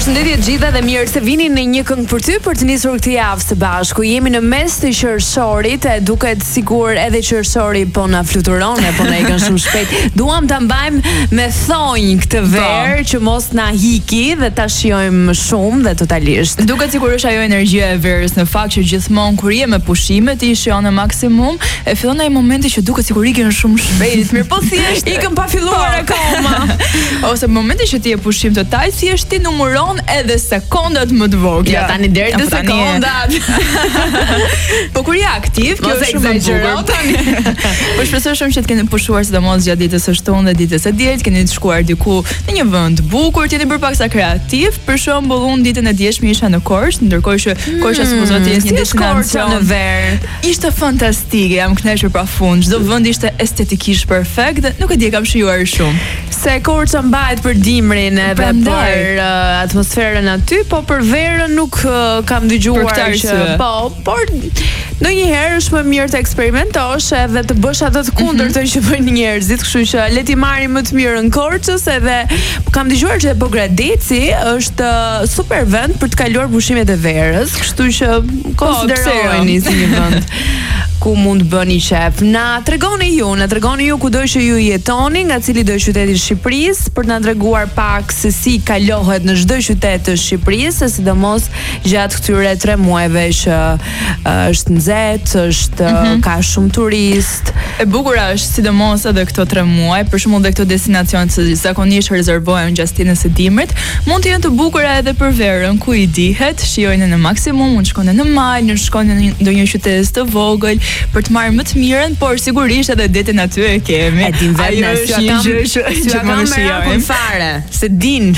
Përshëndetje gjitha dhe mirë se vini në një këngë për ty për të nisur këtë javë së bashku. Jemi në mes të qershorit, e duket sigur edhe qershori po na fluturon, po na ikën shumë shpejt. Duam ta mbajmë me thonjë këtë verë që mos na hiki dhe ta shijojmë shumë dhe totalisht. Duket sikur është ajo energjia e verës, në fakt që gjithmonë kur je me pushime ti i shijon në maksimum, e fillon ai momenti që duket sikur ikën shumë shpejt. Mirë po thjesht ikën pa filluar akoma. Ose momenti që ti je pushim total, thjesht ti numëron edhe sekondat më të vogla. Ja tani deri te sekondat. Po kur je aktiv, kjo është shumë e bukur. Po shpresoj shumë që të keni pushuar sidomos gjatë ditës së shtunë dhe ditës së diel, keni të shkuar diku në një vend të bukur, të jeni bërë paksa kreativ. Për shembull, unë ditën e dieshme isha në Korçë, ndërkohë që Korça supozon të jetë një destinacion në verë. Ishte fantastike, jam kënaqur pafund. Çdo vend ishte estetikisht perfekt dhe nuk e di, kam shijuar shumë. Se Korça mbahet për dimrin edhe për atmosferën aty, po për verën nuk kam dëgjuar që po, por ndonjëherë është më mirë të eksperimentosh edhe të bësh ato të kundërtën që bëjnë njerëzit, kështu që le ti marrim më të mirën Korçës, edhe kam dëgjuar që Pogradeci është super vend për të kaluar pushimet e verës, kështu që konsiderojeni si një vend ku mund të bëni qef. Na tregoni ju kudo që ju jetoni, nga cili do qyteti i Shqipërisë, për të na treguar pak se si kalohet në çdo qytet të Shqipërisë, sidomos gjatë këtyre 3 muajve që është nxehtë, është ka shumë turist. E bukur është sidomos edhe këto 3 muaj, për shembull dhe këto destinacione që zakonisht rezervohen gjatë ditës së dimrit, mund të jenë të bukura edhe për verën, ku i dihet, shijojnë në maksimum, mund shkojnë në mal, mund shkojnë në ndonjë qytet të vogël për të marrë më të mirën, por sigurisht edhe detin aty e kemi. E din vetë që kam merakun fare, se din.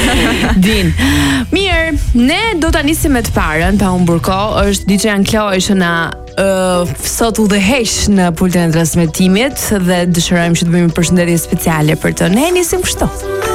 Mirë, ne do ta nisim me të parën, pa humbur kohë, është DJ Ankloe që na sot udhëheq në pultin e transmetimit dhe dëshirojmë që të bëjmë një përshëndetje speciale për të. Ne nisim kështu.